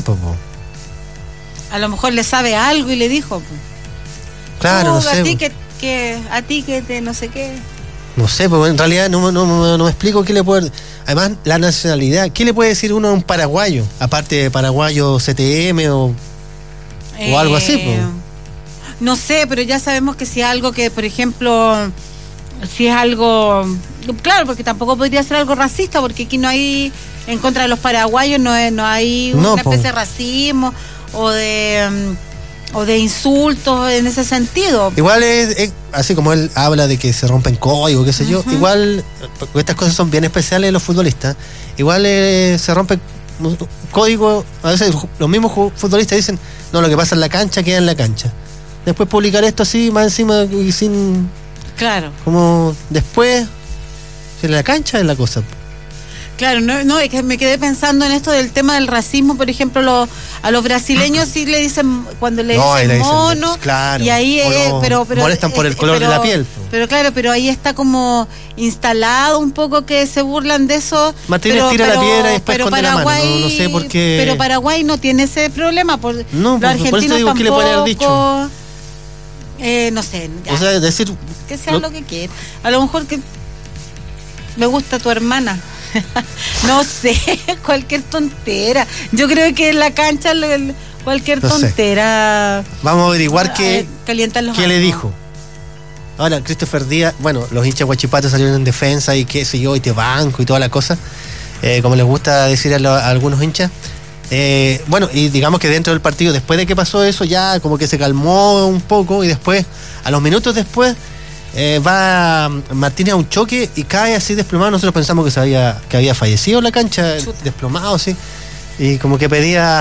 tiempo, po. A lo mejor le sabe algo y le dijo. Claro, no sé. A ti que te no sé qué. No sé, porque en realidad no me explico qué le puede... Además, la nacionalidad, ¿qué le puede decir uno a un paraguayo? Aparte de paraguayo CTM o algo así, pues. No sé, pero ya sabemos que si es algo que, por ejemplo, si es algo... Claro, porque tampoco podría ser algo racista, porque aquí no hay, en contra de los paraguayos, no hay una especie de racismo o de insultos en ese sentido. Igual es así como él habla de que se rompen códigos, qué sé yo, igual estas cosas son bien especiales de los futbolistas, igual se rompen códigos, a veces los mismos futbolistas dicen, no, lo que pasa en la cancha queda en la cancha. Después publicar esto así, más encima y sin... Claro. Como después, en la cancha es la cosa. Claro, no, es que me quedé pensando en esto del tema del racismo, por ejemplo, a los brasileños sí le dicen, cuando le dicen mono, claro, y ahí pero molestan por el color de la piel. Pero claro, pero ahí está como instalado un poco que se burlan de eso. Martínez tira la piedra y después esconde la mano, no sé por qué. Pero Paraguay no tiene ese problema, los argentinos por eso digo, tampoco. ¿qué le pueden haber dicho? No sé, ya. O sea, decir... Que sea lo que quiera. A lo mejor que me gusta tu hermana. No sé, cualquier tontera. Yo creo que en la cancha cualquier tontera. Vamos a averiguar qué le dijo. Ahora, Christopher Díaz, bueno, los hinchas Huachipato salieron en defensa y qué sé yo, y te banco y toda la cosa, como les gusta decir a algunos hinchas. Bueno, y digamos que dentro del partido, después de que pasó eso, ya como que se calmó un poco y después, a los minutos después, va Martínez a un choque y cae así desplomado. Nosotros pensamos que había fallecido en la cancha. Chuta. Desplomado así, y como que pedía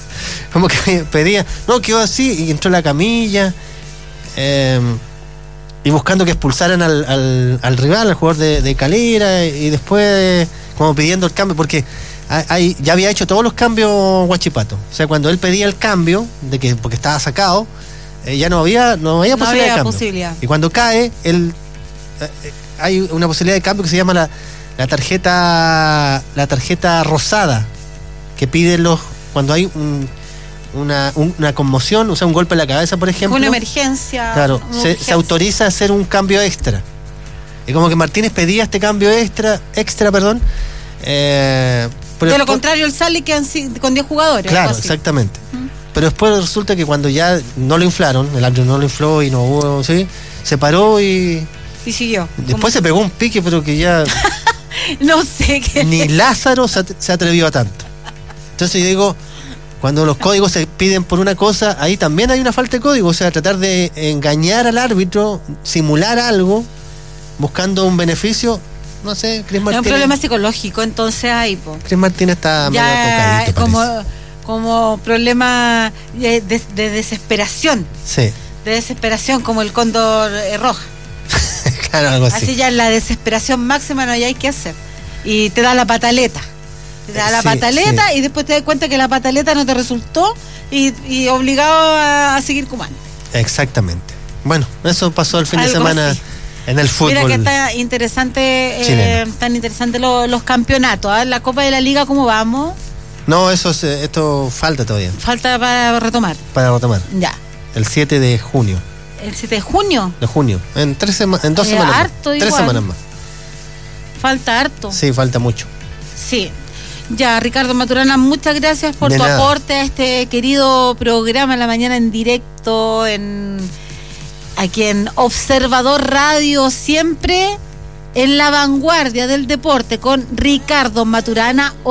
no, quedó así y entró a la camilla, y buscando que expulsaran al rival, al jugador de Calera, y después como pidiendo el cambio, porque ya había hecho todos los cambios Huachipato. O sea, cuando él pedía el cambio porque estaba sacado, ya no había posibilidad de cambio. Y cuando cae, hay una posibilidad de cambio que se llama la tarjeta rosada, que piden cuando hay una conmoción, o sea, un golpe en la cabeza, por ejemplo. Una emergencia. Claro, se autoriza a hacer un cambio extra. Y como que Martínez pedía este cambio extra, de lo contrario, él sale y quedan con 10 jugadores. Claro, exactamente. Pero después resulta que cuando ya no lo inflaron, el árbitro no lo infló y no hubo, ¿sí? Se paró y siguió. Después se pegó un pique, pero que ya... no sé qué... Ni Lázaro se atrevió a tanto. Entonces yo digo, cuando los códigos se piden por una cosa, ahí también hay una falta de código. O sea, tratar de engañar al árbitro, simular algo, buscando un beneficio... No sé, Cris Martínez... Es un problema psicológico, entonces ahí, Cris Martínez está medio tocadito, como problema de desesperación. Sí. De desesperación, como el cóndor roja. Claro, algo así. Así ya en la desesperación máxima no hay que hacer. Y te da la pataleta. Y después te das cuenta que la pataleta no te resultó y obligado a seguir comando. Exactamente. Bueno, eso pasó el fin de semana así en el fútbol. Mira que está interesante, tan interesantes los campeonatos. La Copa de la Liga, ¿cómo vamos? No, esto falta todavía. Falta para retomar. Ya. El 7 de junio. ¿El 7 de junio? De junio. En 2 semanas harto más. 3 semanas más. Falta harto. Sí, falta mucho. Sí. Ya, Ricardo Maturana, muchas gracias por tu aporte a este querido programa en la mañana en directo, aquí en Observador Radio, siempre en la vanguardia del deporte con Ricardo Maturana.